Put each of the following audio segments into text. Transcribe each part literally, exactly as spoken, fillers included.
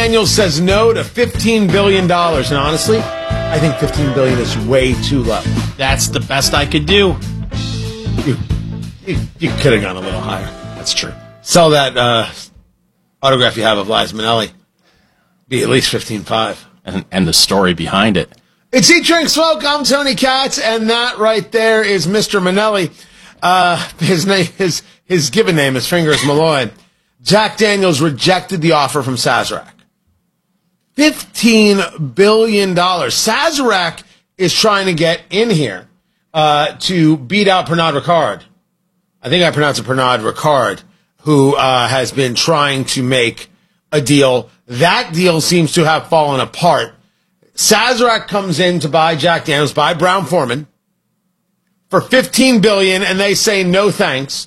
Daniels says no to fifteen billion dollars. And honestly, I think fifteen billion dollars is way too low. That's the best I could do. You, you, you could have gone a little higher. That's true. Sell that uh, autograph you have of Liza Minnelli. Be at least fifteen five. And, and the story behind it. It's Eat, Drink, Smoke. I'm Tony Katz, and that right there is Mister Minnelli. Uh, his name, his his given name, his finger is Malloy. Jack Daniels rejected the offer from Sazerac. fifteen billion dollars. Sazerac is trying to get in here uh, to beat out Pernod Ricard. I think I pronounce it Pernod Ricard, who uh, has been trying to make a deal. That deal seems to have fallen apart. Sazerac comes in to buy Jack Daniels, buy Brown-Forman for fifteen billion dollars, and they say no thanks.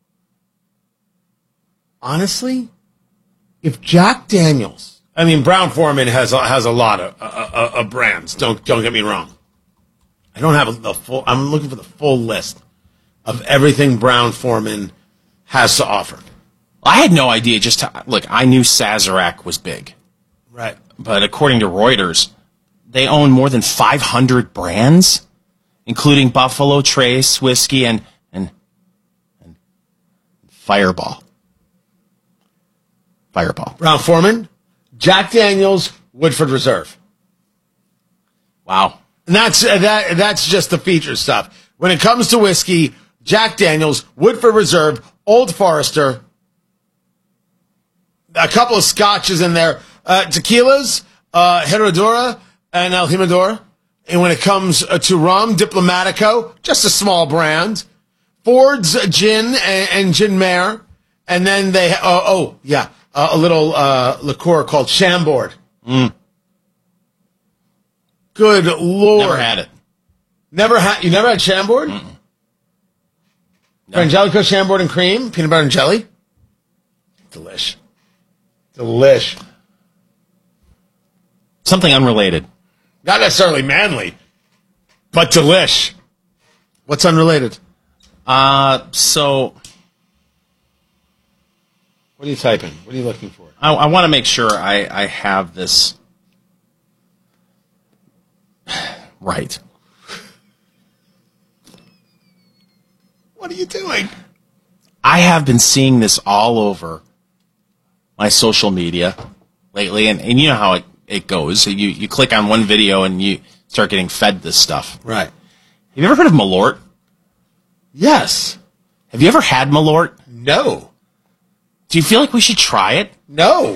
Honestly, if Jack Daniels, I mean, Brown-Forman has a, has a lot of, uh, of brands. Don't don't get me wrong. I don't have the full. I'm looking for the full list of everything Brown-Forman has to offer. I had no idea. Just to, look, I knew Sazerac was big, right? But according to Reuters, they own more than five hundred brands, including Buffalo Trace whiskey and and and Fireball. Fireball. Brown-Forman, Jack Daniels, Woodford Reserve. Wow. And that's uh, that. That's just the feature stuff. When it comes to whiskey, Jack Daniels, Woodford Reserve, Old Forester, a couple of scotches in there, uh, tequilas, uh, Herradura and El Jimador. And when it comes uh, to rum, Diplomatico, just a small brand, Ford's Gin and, and Gin Mare, and then they uh, oh yeah. Uh, a little uh, liqueur called Chambord. Mm. Good Lord. Never had it. Never had, you never had Chambord? No. Frangelico, Chambord, and cream? Peanut butter and jelly? Delish. Delish. Something unrelated. Not necessarily manly, but delish. What's unrelated? Uh, so... What are you typing? What are you looking for? I, I want to make sure I, I have this right. What are you doing? I have been seeing this all over my social media lately, and, and you know how it, it goes. You you click on one video and you start getting fed this stuff. Right. Have you ever heard of Malort? Yes. Have you ever had Malort? No. Do you feel like we should try it? No.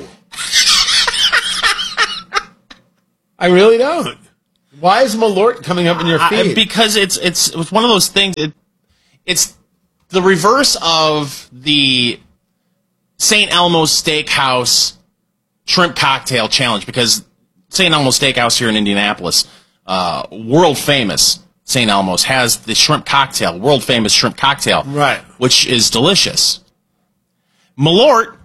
I really don't. Why is Malort coming up in your feed? I, because it's it's it's one of those things. It, it's the reverse of the Saint Elmo's Steakhouse shrimp cocktail challenge. Because Saint Elmo's Steakhouse here in Indianapolis, uh, world famous Saint Elmo's, has the shrimp cocktail, world famous shrimp cocktail, right? Which is delicious. Malort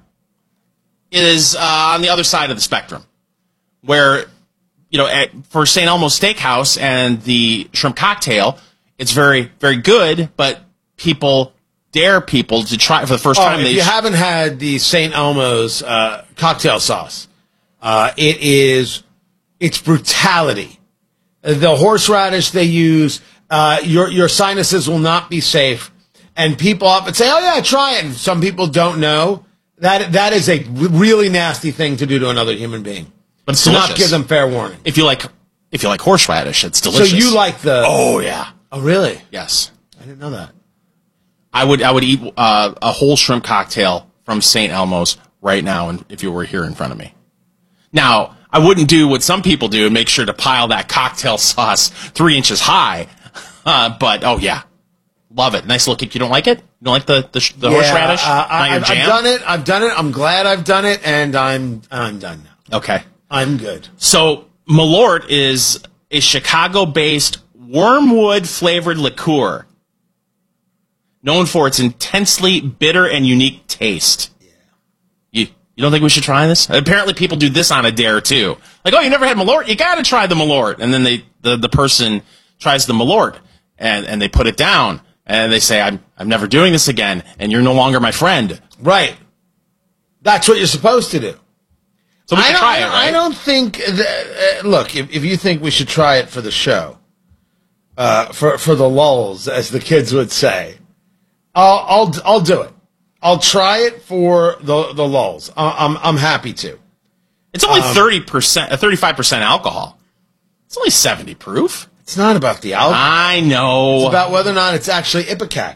is uh, on the other side of the spectrum, where, you know, at, for Saint Elmo's Steakhouse and the shrimp cocktail, it's very, very good, but people dare people to try it for the first oh, time. If they you sh- haven't had the Saint Elmo's uh, cocktail sauce, uh, it is, it's brutality. The horseradish they use, uh, your your sinuses will not be safe. And people often say, oh, yeah, try it. And some people don't know. That that is a really nasty thing to do to another human being. But it's to delicious. not give them fair warning. If you like if you like horseradish, it's delicious. So you like the... Oh, yeah. Oh, really? Yes. I didn't know that. I would I would eat uh, a whole shrimp cocktail from Saint Elmo's right now and if you were here in front of me. Now, I wouldn't do what some people do and make sure to pile that cocktail sauce three inches high. Uh, but, oh, yeah. Love it. Nice look. You don't like it? You don't like the, the, the yeah, horseradish? Uh, I, Not your I've, jam? I've done it. I've done it. I'm glad I've done it, and I'm I'm done now. Okay. I'm good. So, Malort is a Chicago-based wormwood-flavored liqueur known for its intensely bitter and unique taste. Yeah. You you don't think we should try this? Apparently people do this on a dare, too. Like, oh, you never had Malort? You got to try the Malort. And then they the, the person tries the Malort, and, and they put it down. And they say, I'm I'm never doing this again, and you're no longer my friend. Right. That's what you're supposed to do. So we I should don't, try I it, don't, right? I don't think. That, uh, look, if, if you think we should try it for the show, uh, for for the lulls, as the kids would say, I'll I'll I'll do it. I'll try it for the the lulls. I'm I'm happy to. It's only Um, thirty percent, uh, thirty-five percent alcohol. It's only seventy proof. It's not about the alcohol. I know. It's about whether or not it's actually Ipecac.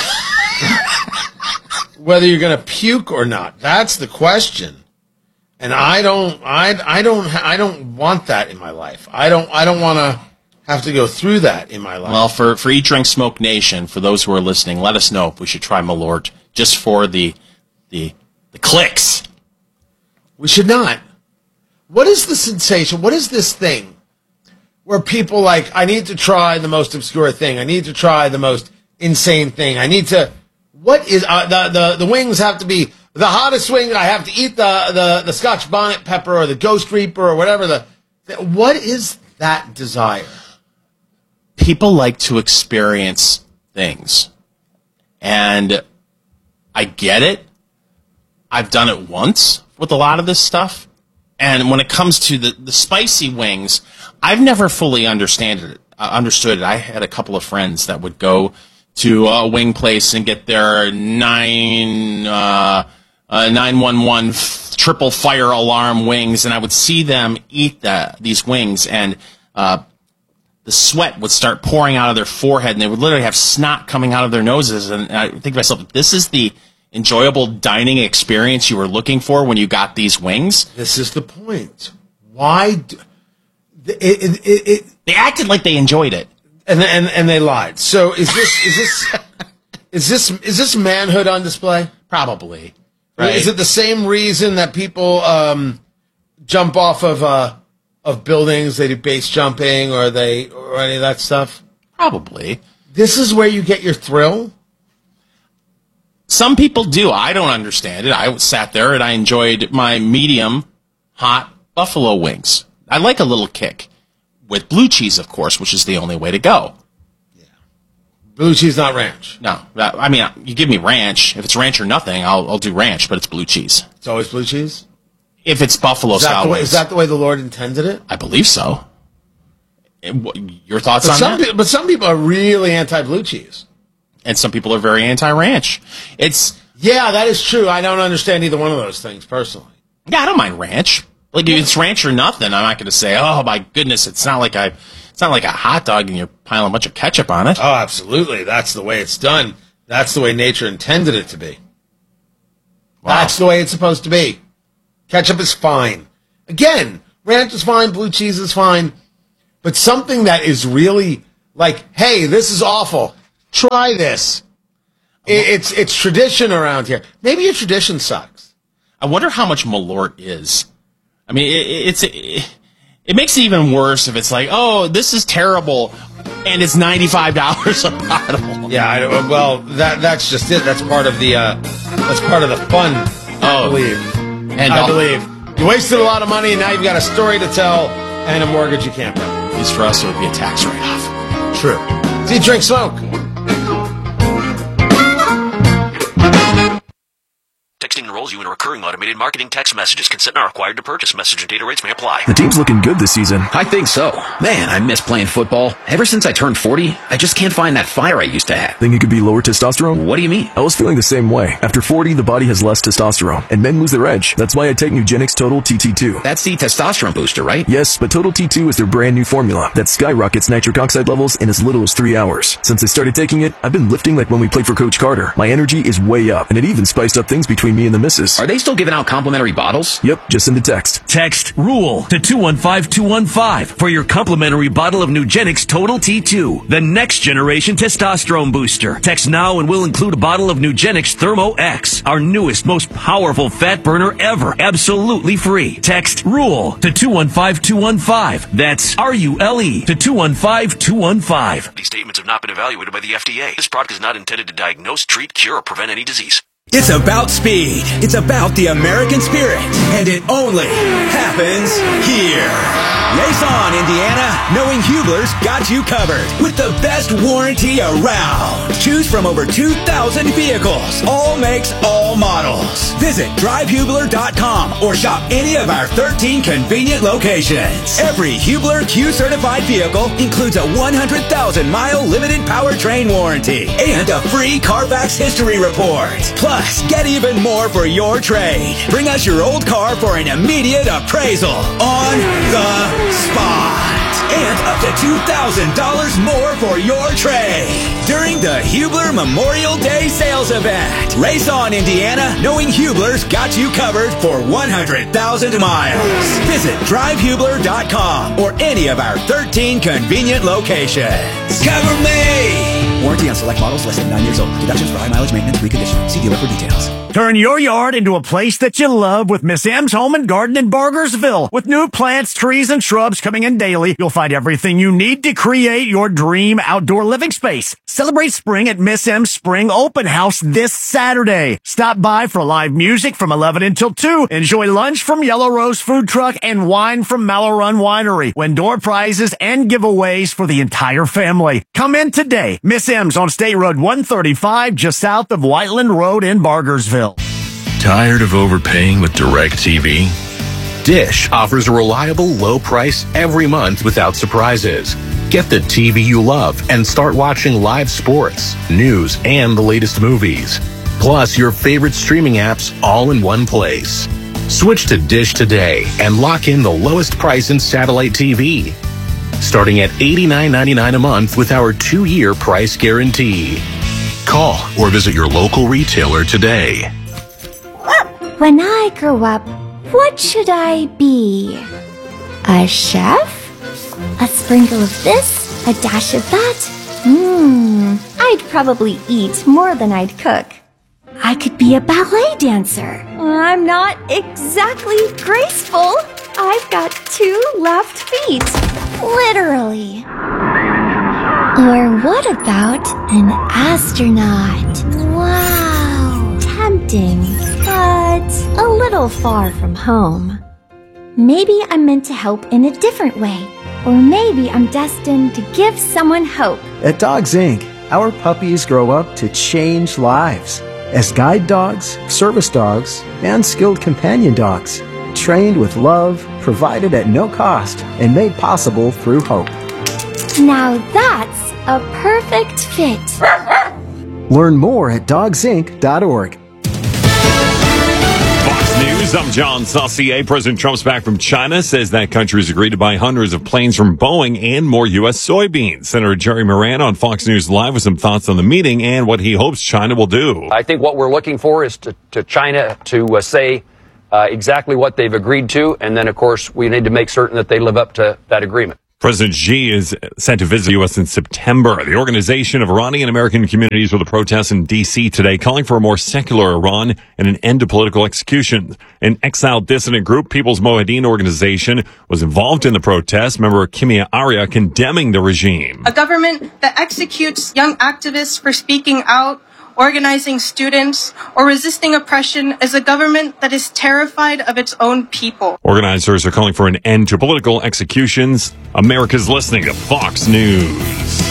Whether you're going to puke or not. That's the question. And I don't, I, I don't, I don't want that in my life. I don't, I don't want to have to go through that in my life. Well, for, for Eat, Drink, Smoke Nation, for those who are listening, let us know if we should try Malort just for the, the, the clicks. We should not. What is the sensation? What is this thing where people like, I need to try the most obscure thing. I need to try the most insane thing. I need to, what is, uh, the, the, the wings have to be the hottest wing. I have to eat the, the, the Scotch bonnet pepper or the Ghost Reaper or whatever. The, the what is that desire? People like to experience things. And I get it. I've done it once with a lot of this stuff. And when it comes to the, the spicy wings, I've never fully understand it, uh, understood it. I had a couple of friends that would go to a wing place and get their nine uh, uh, nine one one f- triple fire alarm wings, and I would see them eat the, these wings, and uh, the sweat would start pouring out of their forehead, and they would literally have snot coming out of their noses. And I think to myself, this is the enjoyable dining experience you were looking for when you got these wings. This is the point. Why? Do, it, it, it, it, They acted like they enjoyed it. and and and they lied. So is this is this is this is this manhood on display? Probably. Right? Is it the same reason that people um, jump off of uh, of buildings? They do base jumping, or they or any of that stuff. Probably. This is where you get your thrill. Some people do. I don't understand it. I sat there and I enjoyed my medium hot buffalo wings. I like a little kick. With blue cheese, of course, which is the only way to go. Blue cheese, not ranch. No, that- I mean, you give me ranch. If it's ranch or nothing, I'll, I'll do ranch, but it's blue cheese. It's always blue cheese. If it's buffalo Is that, style the way, wings, is that the way the Lord intended it? I believe so. It- wh- Your thoughts But on some, that? pe- but some people are really anti-blue cheese. And some people are very anti-ranch. It's Yeah, that is true. I don't understand either one of those things personally. yeah, I don't mind ranch. Like if it's ranch or nothing, I'm not going to say, oh my goodness, it's not like I, it's not like a hot dog and you're piling a bunch of ketchup on it. Oh, absolutely. That's the way it's done. That's the way nature intended it to be. Wow. That's the way it's supposed to be. Ketchup is fine. Again, ranch is fine, blue cheese is fine. But something that is really like, hey, this is awful. Try this. It, it's it's tradition around here. Maybe your tradition sucks. I wonder how much Malort is. I mean, it, it's it, it makes it even worse if it's like, oh, this is terrible, and it's ninety-five dollars a bottle. Yeah, I, well, that that's just it. That's part of the uh, that's part of the fun. I Oh. believe. And I all- believe you wasted a lot of money, and now you've got a story to tell and a mortgage you can't pay. At least for us, it would be a tax write-off. True. See, drink, smoke. Texting enrolls you in a recurring automated marketing text messages. Consent not required to purchase. Message and data rates may apply. The team's looking good this season. I think so. Man, I miss playing football. Ever since I turned forty, I just can't find that fire I used to have. Think it could be lower testosterone? What do you mean? I was feeling the same way. After forty, the body has less testosterone, and men lose their edge. That's why I take Nugenix Total T T two. That's the testosterone booster, right? Yes, but Total T two is their brand new formula that skyrockets nitric oxide levels in as little as three hours. Since I started taking it, I've been lifting like when we played for Coach Carter. My energy is way up, and it even spiced up things between me and the missus. Are they still giving out complimentary bottles? Yep, just send a text. Text RULE to two one five two one five for your complimentary bottle of Nugenix Total T two, the next generation testosterone booster. Text now and we'll include a bottle of Nugenix Thermo X, our newest, most powerful fat burner ever, absolutely free. Text RULE to two one five two one five. That's R U L E to two one five two one five. These statements have not been evaluated by the F D A. This product is not intended to diagnose, treat, cure, or prevent any disease. It's about speed. It's about the American spirit. And it only happens here. Race on, Indiana. Knowing Hubler's got you covered with the best warranty around. Choose from over two thousand vehicles. All makes, all models. Visit drive hubler dot com or shop any of our thirteen convenient locations. Every Hubler Q-certified vehicle includes a one hundred thousand mile limited powertrain warranty and a free Carfax history report. Plus, get even more for your trade. Bring us your old car for an immediate appraisal on the spot. And up to two thousand dollars more for your trade during the Hubler Memorial Day sales event. Race on, Indiana, knowing Hubler's got you covered for one hundred thousand miles. Visit drive hubler dot com or any of our thirteen convenient locations. Cover me! Warranty on select models less than nine years old. Deductions for high mileage maintenance, reconditioning. See dealer for details. Turn your yard into a place that you love with Miss M's Home and Garden in Bargersville. With new plants, trees, and shrubs coming in daily, you'll find everything you need to create your dream outdoor living space. Celebrate spring at Miss M's Spring Open House this Saturday. Stop by for live music from eleven until two. Enjoy lunch from Yellow Rose Food Truck and wine from Mallow Run Winery. Win door prizes and giveaways for the entire family. Come in today. Miss M's on State Road one thirty-five, just south of Whiteland Road in Bargersville. Tired of overpaying with DirecTV? Dish offers a reliable low price every month without surprises. Get the T V you love and start watching live sports, news, and the latest movies. Plus your favorite streaming apps all in one place. Switch to Dish today and lock in the lowest price in satellite T V. Starting at eighty-nine ninety-nine a month with our two-year price guarantee. Call or visit your local retailer today. When I grow up, what should I be? A chef? A sprinkle of this? A dash of that? Mmm, I'd probably eat more than I'd cook. I could be a ballet dancer. I'm not exactly graceful. I've got two left feet. Literally. Or what about an astronaut? Wow, tempting, but a little far from home. Maybe I'm meant to help in a different way. Or maybe I'm destined to give someone hope. At Dogs Incorporated, our puppies grow up to change lives as guide dogs, service dogs, and skilled companion dogs, trained with love, provided at no cost, and made possible through hope. Now that's a perfect fit. Learn more at dogs inc dot org. Fox News, I'm John Saucier. President Trump's back from China, says that country has agreed to buy hundreds of planes from Boeing and more U S soybeans. Senator Jerry Moran on Fox News Live with some thoughts on the meeting and what he hopes China will do. I think what we're looking for is to, to China to uh, say uh, exactly what they've agreed to, and then, of course, we need to make certain that they live up to that agreement. President Xi is set to visit the U S in September. The Organization of Iranian American Communities with a protest in D C today calling for a more secular Iran and an end to political execution. An exiled dissident group, People's Mohadeen Organization, was involved in the protest. Member Kimia Arya condemning the regime. A government that executes young activists for speaking out, organizing students, or resisting oppression is a government that is terrified of its own people. Organizers are calling for an end to political executions. America's listening to Fox News.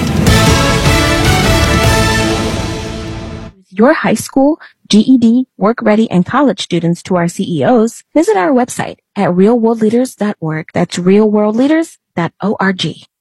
Your high school, G E D, work ready, and college students to our C E Os, visit our website at real world leaders dot org. That's real world leaders dot org.